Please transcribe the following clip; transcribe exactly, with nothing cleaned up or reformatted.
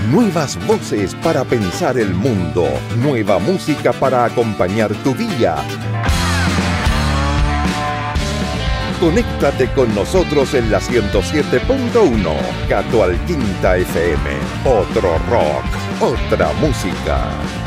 Nuevas voces para pensar el mundo. Nueva música para acompañar tu día. Conéctate con nosotros en la ciento siete punto uno. Cato Alquinta F M. Otro rock, otra música.